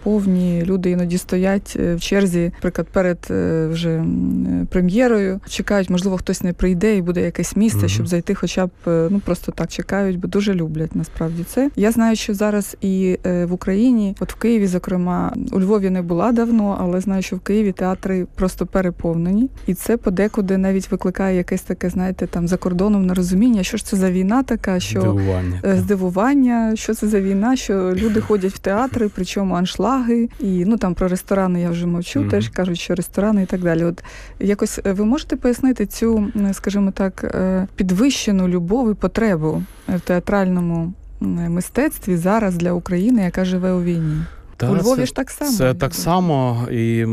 повні, люди іноді стоять в черзі, наприклад, перед вже прем'єрою, чекають, можливо, хтось не прийде і буде якесь місце, щоб зайти хоча б, просто так чекають, бо дуже люблять насправді це. Я знаю, що зараз і в Україні, от в Києві, зокрема, у Львові не була давно, але знаю, що в Києві театри просто переповнені. І це подекуди навіть викликає якесь таке, знаєте, там за кордоном нерозуміння, що ж це за війна така, що здивування, що це за війна, що люди ходять в театри, причому аншлаги, і там про ресторани я вже мовчу, теж кажуть, що ресторани і так далі. От якось ви можете пояснити цю, скажімо так, підвищену любов і потребу в театральному мистецтві зараз для України, яка живе у війні? У Львові ж так само. Це так само, і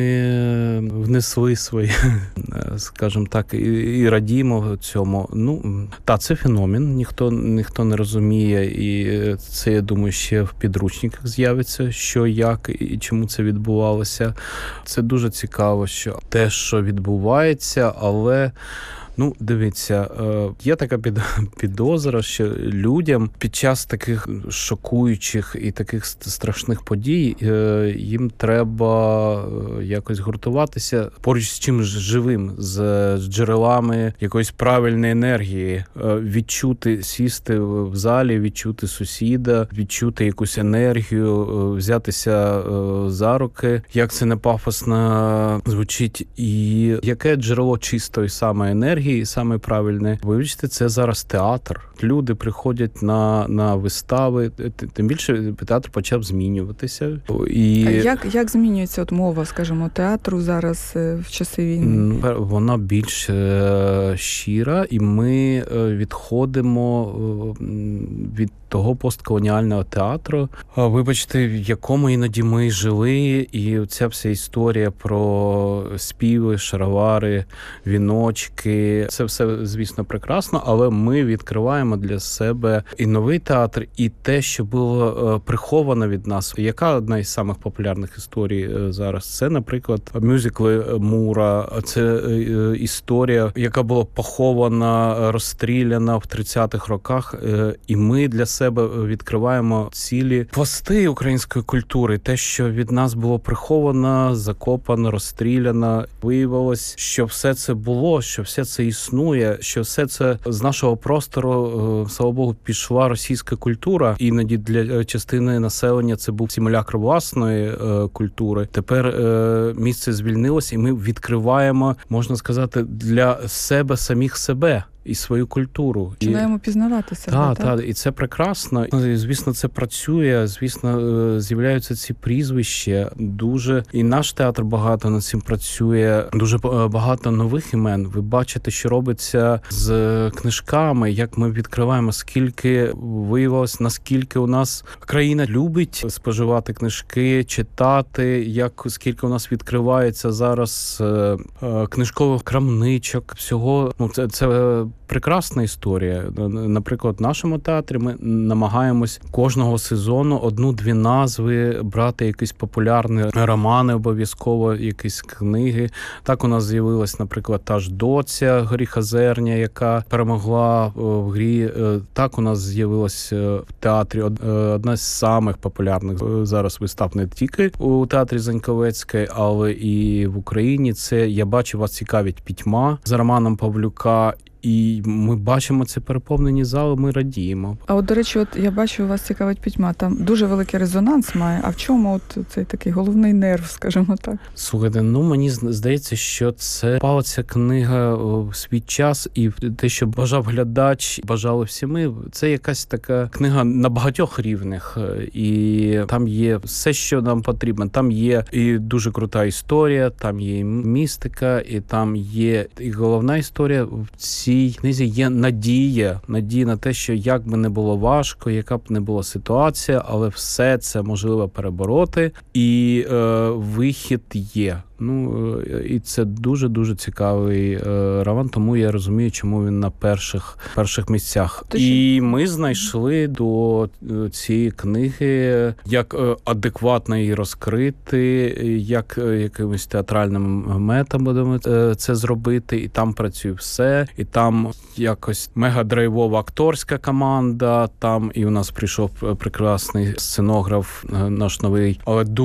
ми внесли свої, скажімо так, і радіємо цьому. Це феномен, ніхто не розуміє, і це, я думаю, ще в підручниках з'явиться, що, як і чому це відбувалося. Це дуже цікаво, що те, що відбувається, але дивіться, є така підозра, що людям під час таких шокуючих і таких страшних подій їм треба якось гуртуватися поруч з чимось живим, з джерелами якоїсь правильної енергії, відчути, сісти в залі, відчути сусіда, відчути якусь енергію, взятися за руки, як це не пафосно звучить, і яке джерело чистої саме енергії, і саме правильне. Вибачте, це зараз театр. Люди приходять на вистави, тим більше театр почав змінюватися. І... А як змінюється мова, скажімо, театру зараз в часи війни? Вона більш щира, і ми відходимо від того постколоніального театру, вибачте, в якому іноді ми жили, і ця вся історія про співи, шаровари, віночки, це все, звісно, прекрасно, але ми відкриваємо для себе і новий театр, і те, що було приховано від нас. Яка одна із самих популярних історій зараз? Це, наприклад, мюзикли Мура, це історія, яка була похована, розстріляна в 30-х роках, і ми для себе відкриваємо цілі пласти української культури. Те, що від нас було приховано, закопано, розстріляно. Виявилось, що все це було, що все це існує, що все це з нашого простору, слава Богу, пішла російська культура. Іноді для частини населення це був симулякр власної культури. Тепер місце звільнилось, і ми відкриваємо, можна сказати, для себе самих себе і свою культуру. Починаємо пізнавати себе, так? І це прекрасно. Звісно, це працює, звісно, з'являються ці прізвища. Дуже. І наш театр багато над цим працює. Дуже багато нових імен. Ви бачите, що робиться з книжками, як ми відкриваємо, скільки виявилось, наскільки у нас країна любить споживати книжки, читати, скільки у нас відкривається зараз книжкових крамничок, всього. Це прекрасна історія. Наприклад, в нашому театрі ми намагаємось кожного сезону 1-2 назви брати, якісь популярні романи обов'язково, якісь книги. Так у нас з'явилась, наприклад, та ж «Доця» Гріхозерня, яка перемогла в грі. Так у нас з'явилась в театрі одна з самих популярних зараз вистав не тільки у театрі Заньковецької, але і в Україні. Це «Я бачу, вас цікавить пітьма» за Романом Павлюка. І ми бачимо ці переповнені зали, ми радіємо. А от, до речі, я бачу, вас цікавить пітьма. Там дуже великий резонанс має. А в чому цей такий головний нерв, скажімо так? Слухайте, мені здається, що це пала ця книга в свій час, і те, що бажав глядач, бажали всі ми, це якась така книга на багатьох рівнях. І там є все, що нам потрібно. Там є і дуже крута історія, там є і містика, і там є і головна історія в цій книзі є надія на те, що як би не було важко, яка б не була ситуація, але все це можливо перебороти, і вихід є. І це дуже-дуже цікавий роман, тому я розумію, чому він на перших місцях. І ми знайшли до цієї книги, як адекватно її розкрити, як якимось театральним методом це зробити, і там працює все, і там якось мега-драйвова акторська команда, там і у нас прийшов прекрасний сценограф, наш новий, але